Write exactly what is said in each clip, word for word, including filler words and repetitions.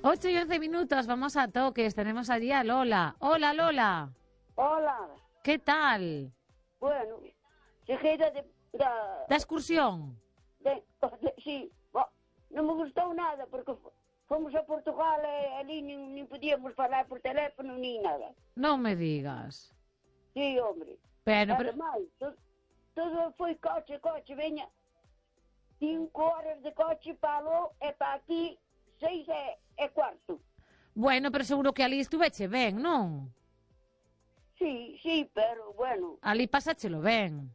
ocho y once minutos, vamos a toques. Tenemos allí a Lola. Hola, Lola. Hola. ¿Qué tal? Bueno, seguida de... Da, ¿Da excursión? De, de, sí, bo, non me gustou nada, porque fomos a Portugal e ali nin, nin podíamos falar por teléfono, nin nada. Non me digas. Sí, hombre. Pero, pero... Ademais, todo, todo foi coche, coche, veña. Cinco horas de coche para lo e para aquí, seis e, e cuarto. Bueno, pero seguro que ali estuveche ben, non? Sí, sí, pero bueno. Ali pasáchelo ben.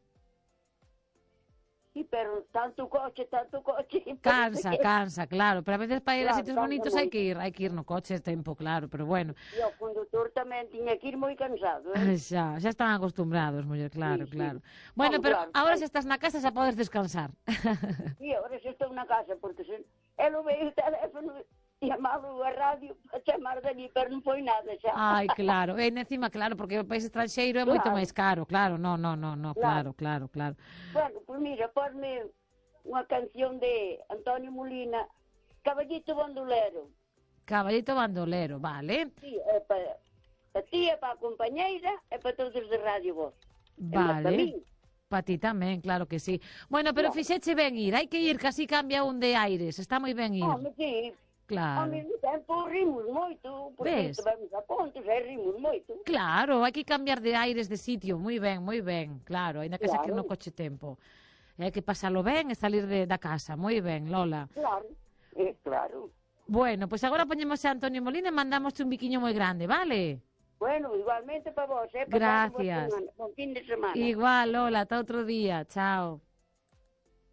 Sí, pero tanto coche, tanto coche... Cansa, cansa, claro. Pero a veces para ir claro, a sitios bonitos hai que ir, hai que ir no coche de tempo, claro, pero bueno. E o condutor tamén tiña que ir moi cansado, eh? Xa, xa están acostumbrados, muller, claro, sí, claro. Sí. Bueno, oh, pero claro, agora claro. se estás na casa xa podes descansar. Sí, agora xa estou na casa, porque se... el veio o teléfono e chamado a radio para chamar dali, pero non foi nada xa. Ai, claro, e encima, claro, porque o país estranxeiro é claro. moito máis caro, claro, no, no, no, no, claro, claro, claro. Bueno, pois pues mira, ponme unha canción de Antonio Molina, Caballito Bandolero. Caballito Bandolero, vale. Sí, é para a ti, é para a compañeira, é para todos de Radio Voz. Vale. Para ti tamén, claro que sí. Bueno, pero claro. Fixeche ben ir, hai que ir, casi cambia un de aires, está moi ben ir. Home, sí. Claro. Ao mesmo tempo rimos moito, porque vamos a pontos e rimos moito. Claro, hai que cambiar de aires de sitio, moi ben, moi ben, claro, ainda que claro. xa que no coche tempo. Hai que pasalo ben e salir de, da casa, moi ben, Lola. Claro, eh, claro. Bueno, pois pues agora poñemos a Antonio Molina e mandamos un biquiño moi grande, vale? Bueno, igualmente para vos, eh? Gracias. Buen fin de semana. Igual, Lola, ata outro día, chao.